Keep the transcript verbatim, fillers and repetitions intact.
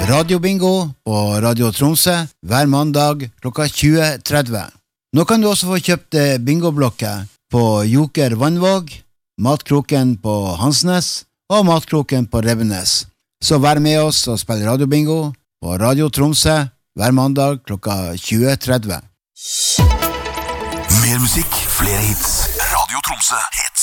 Radiobingo på Radio Tromsø hver mandag klokka tjue tretti. Nå kan du også få kjøpt bingoblokker på Joker Vannvåg, Matkroken på Hansnes og Matkroken på Rebbenes. Så vær med oss og spill radiobingo på Radio Tromsø hver mandag klokka tjue tretti. Mer musikk, flere hits. Radio Tromsø.